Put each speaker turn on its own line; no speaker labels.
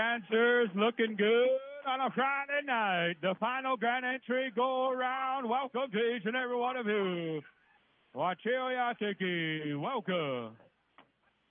Answers looking good on a Friday night. The final grand entry go around. Welcome to each and every one of you. Wachiliatiki, welcome.